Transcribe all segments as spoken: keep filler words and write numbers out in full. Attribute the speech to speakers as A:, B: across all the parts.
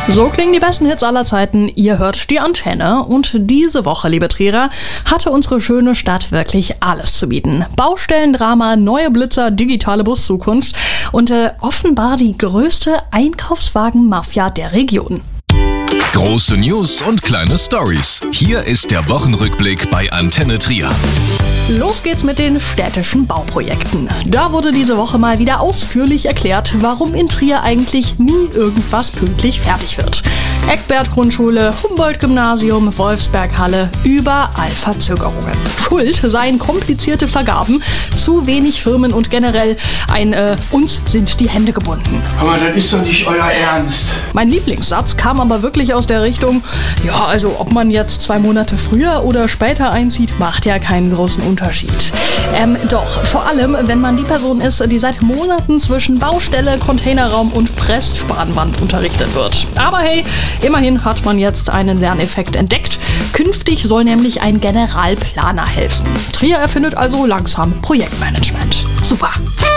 A: So klingen die besten Hits aller Zeiten. Ihr hört die Antenne. Und diese Woche, liebe Trierer, hatte unsere schöne Stadt wirklich alles zu bieten. Baustellendrama, neue Blitzer, digitale Buszukunft und äh, offenbar die größte Einkaufswagen-Mafia der Region.
B: Große News und kleine Stories. Hier ist der Wochenrückblick bei Antenne Trier.
A: Los geht's mit den städtischen Bauprojekten. Da wurde diese Woche mal wieder ausführlich erklärt, warum in Trier eigentlich nie irgendwas pünktlich fertig wird. Eckbert-Grundschule, Humboldt-Gymnasium, Wolfsberg-Halle, überall Verzögerungen. Schuld seien komplizierte Vergaben, zu wenig Firmen und generell ein äh, uns sind die Hände gebunden.
C: Aber das ist doch nicht euer Ernst.
A: Mein Lieblingssatz kam aber wirklich aus der Richtung, ja, also ob man jetzt zwei Monate früher oder später einzieht, macht ja keinen großen Unterschied. Ähm, doch, vor allem, wenn man die Person ist, die seit Monaten zwischen Baustelle, Containerraum und Pressspanwand unterrichtet wird. Aber hey, immerhin hat man jetzt einen Lerneffekt entdeckt. Künftig soll nämlich ein Generalplaner helfen. Trier erfindet also langsam Projektmanagement. Super.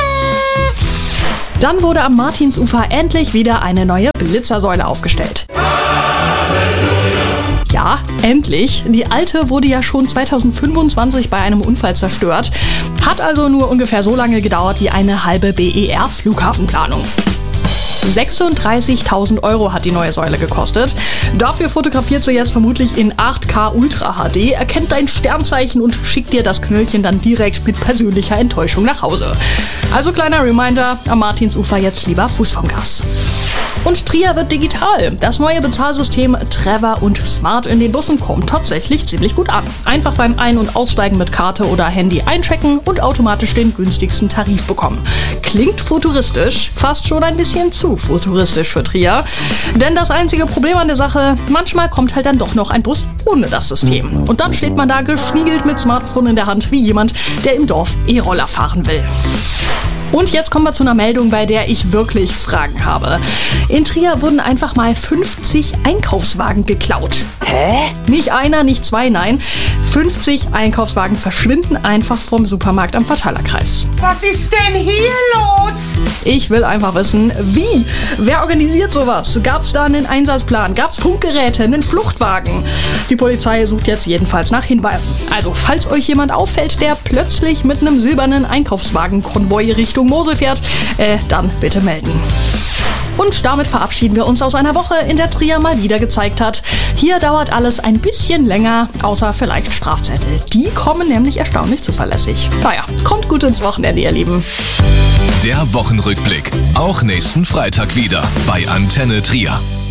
A: Dann wurde am Martinsufer endlich wieder eine neue Blitzersäule aufgestellt. Ja, endlich. Die alte wurde ja schon zweitausendfünfundzwanzig bei einem Unfall zerstört. Hat also nur ungefähr so lange gedauert wie eine halbe B E R-Flughafenplanung. sechsunddreißigtausend Euro hat die neue Säule gekostet. Dafür fotografiert sie jetzt vermutlich in acht K Ultra H D, erkennt dein Sternzeichen und schickt dir das Knöllchen dann direkt mit persönlicher Enttäuschung nach Hause. Also kleiner Reminder, am Martinsufer jetzt lieber Fuß vom Gas. Und Trier wird digital. Das neue Bezahlsystem Trevor und Smart in den Bussen kommt tatsächlich ziemlich gut an. Einfach beim Ein- und Aussteigen mit Karte oder Handy einchecken und automatisch den günstigsten Tarif bekommen. Klingt futuristisch, fast schon ein bisschen zu futuristisch für Trier. Denn das einzige Problem an der Sache, manchmal kommt halt dann doch noch ein Bus ohne das System. Und dann steht man da geschniegelt mit Smartphone in der Hand wie jemand, der im Dorf E-Roller fahren will. Und jetzt kommen wir zu einer Meldung, bei der ich wirklich Fragen habe. In Trier wurden einfach mal fünfzig Einkaufswagen geklaut. Hä? Nicht einer, nicht zwei, nein. fünfzig Einkaufswagen verschwinden einfach vom Supermarkt am Verteilerkreis.
D: Was ist denn hier los?
A: Ich will einfach wissen, wie? Wer organisiert sowas? Gab's da einen Einsatzplan? Gab's Funkgeräte, einen Fluchtwagen? Die Polizei sucht jetzt jedenfalls nach Hinweisen. Also, falls euch jemand auffällt, der plötzlich mit einem silbernen Einkaufswagenkonvoi Richtung Mosel fährt, äh, dann bitte melden. Und damit verabschieden wir uns aus einer Woche, in der Trier mal wieder gezeigt hat, hier dauert alles ein bisschen länger, außer vielleicht Strafzettel. Die kommen nämlich erstaunlich zuverlässig. Naja, kommt gut ins Wochenende, ihr Lieben.
B: Der Wochenrückblick, auch nächsten Freitag wieder bei Antenne Trier.